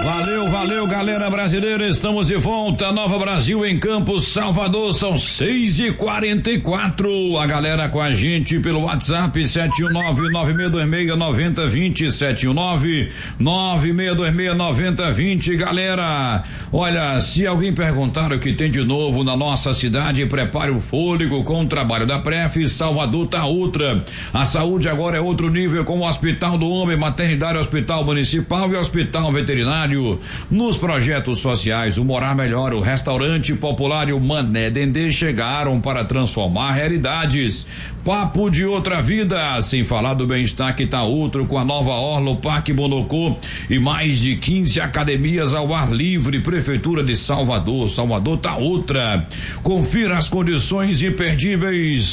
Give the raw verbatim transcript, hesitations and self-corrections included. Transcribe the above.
Valeu, valeu, galera brasileira, estamos de volta, Nova Brasil em Campos, Salvador, são seis e quarenta e quatro, a galera com a gente pelo WhatsApp sete um nove, nove seis dois seis, nove zero dois zero, sete um nove, nove seis dois seis, nove zero dois zero, galera, olha, se alguém perguntar o que tem de novo na nossa cidade, prepare o fôlego com o trabalho da Pref, Salvador tá outra, a saúde agora é outro nível com o Hospital do Homem, Maternidade, Hospital Municipal e Hospital Veterinário. Nos projetos sociais, o Morar Melhor, o Restaurante Popular e o Mané Dendê chegaram para transformar realidades. Papo de outra vida, sem falar do bem-estar que tá outro com a nova orla, o Parque Bonocô e mais de quinze academias ao ar livre, Prefeitura de Salvador. Salvador tá outra. Confira as condições imperdíveis